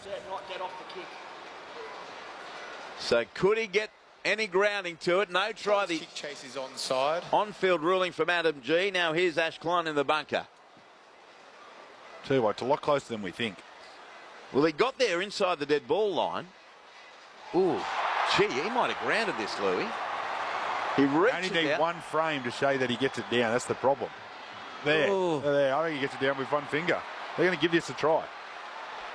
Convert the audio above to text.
Not get off the kick. So could he get any grounding to it? No try. The kick chase is onside. On-field ruling from Adam G. Now here's Ash Klein in the bunker. Tell you what, it's a lot closer than we think. Well, he got there inside the dead ball line. Ooh, gee, he might have grounded this, Louis. He reached Only it need out. one frame to show that he gets it down. That's the problem. There. Ooh. There. I think he gets it down with one finger. They're going to give this a try.